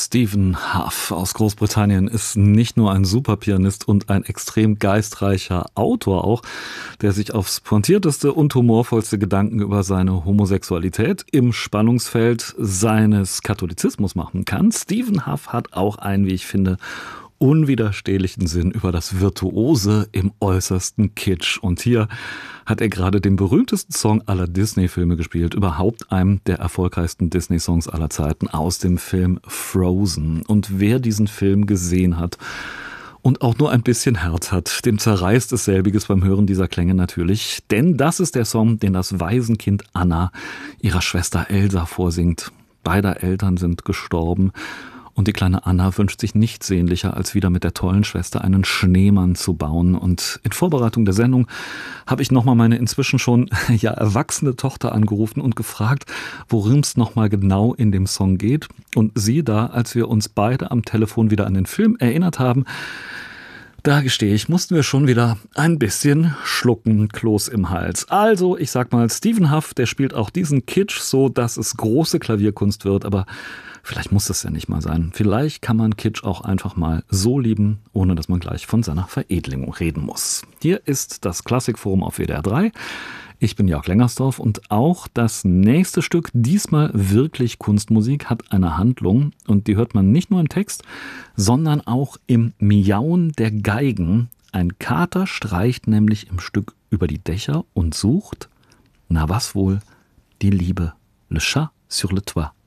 Stephen Hough aus Großbritannien ist nicht nur ein Superpianist und ein extrem geistreicher Autor auch, der sich aufs pointierteste und humorvollste Gedanken über seine Homosexualität im Spannungsfeld seines Katholizismus machen kann. Stephen Hough hat auch einen, wie ich finde, unwiderstehlichen Sinn über das Virtuose im äußersten Kitsch. Und hier hat er gerade den berühmtesten Song aller Disney-Filme gespielt, überhaupt einem der erfolgreichsten Disney-Songs aller Zeiten aus dem Film Frozen. Und wer diesen Film gesehen hat und auch nur ein bisschen Herz hat, dem zerreißt es selbiges beim Hören dieser Klänge natürlich. Denn das ist der Song, den das Waisenkind Anna ihrer Schwester Elsa vorsingt. Beide Eltern sind gestorben. Und die kleine Anna wünscht sich nichts sehnlicher, als wieder mit der tollen Schwester einen Schneemann zu bauen. Und in Vorbereitung der Sendung habe ich nochmal meine inzwischen schon erwachsene Tochter angerufen und gefragt, worum es nochmal genau in dem Song geht. Und siehe da, als wir uns beide am Telefon wieder an den Film erinnert haben, da gestehe ich, mussten wir schon wieder ein bisschen schlucken, Kloß im Hals. Also, ich sag mal, Stephen Hough, der spielt auch diesen Kitsch so, dass es große Klavierkunst wird, aber vielleicht muss das ja nicht mal sein. Vielleicht kann man Kitsch auch einfach mal so lieben, ohne dass man gleich von seiner Veredelung reden muss. Hier ist das Klassikforum auf WDR 3. Ich bin Jörg Lengersdorf und auch das nächste Stück, diesmal wirklich Kunstmusik, hat eine Handlung und die hört man nicht nur im Text, sondern auch im Miauen der Geigen. Ein Kater streicht nämlich im Stück über die Dächer und sucht, na was wohl, die Liebe. Le chat sur le toit.